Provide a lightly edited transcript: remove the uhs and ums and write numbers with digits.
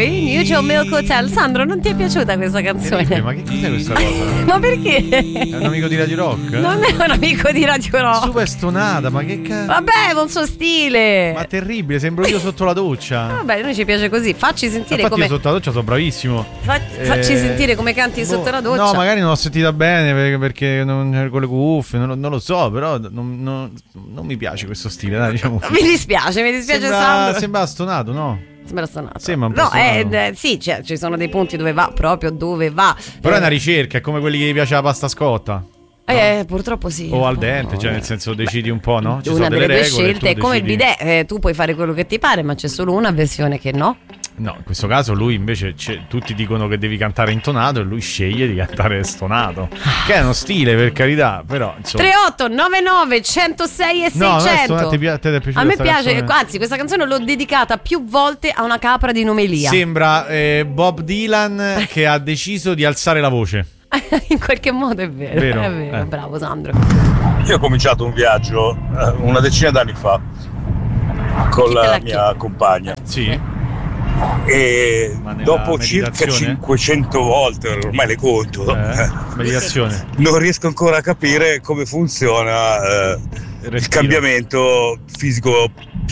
poi New Joe Milk Hotel. Sandro, non ti è piaciuta questa canzone? Ma che cos'è questa cosa? Ma perché? È un amico di Radio Rock? Non è un amico di Radio Rock. Super stonata, ma che cazzo? Vabbè, con suo stile. Ma terribile, sembro io sotto la doccia. Vabbè, a noi ci piace così. Facci sentire Infatti come. io sotto la doccia sono bravissimo. Facci sentire come canti sotto la doccia. No, magari non l'ho sentita bene perché non ero con le cuffie, non lo so, però non mi piace questo stile, dai, diciamo. Mi dispiace Sandro. Sembra stonato, no? Sembra stonato. Sembra un po' no, stonato. sì, cioè, ci sono dei punti dove va proprio dove va. Però è una ricerca, è come quelli che gli piace la pasta scotta. Purtroppo sì. O al dente, cioè nel senso decidi un po', no? Ci una sono delle delle due regole, scelte è come il bidet, tu puoi fare quello che ti pare, ma c'è solo una versione che no. No, in questo caso lui invece tutti dicono che devi cantare intonato e lui sceglie di cantare stonato. Che è uno stile, per carità, però insomma. 3899 106 e 600. No, a te è piaciuta? A me piace, canzone? anzi questa canzone l'ho dedicata più volte a una capra di nome Elia. Sembra Bob Dylan che ha deciso di alzare la voce. In qualche modo è vero. Vero? È vero, bravo Sandro. Io ho cominciato un viaggio una decina d'anni fa con la mia compagna. Sì. E dopo circa meditazione? 500 volte, ormai le conto, meditazione. non riesco ancora a capire come funziona il cambiamento fisico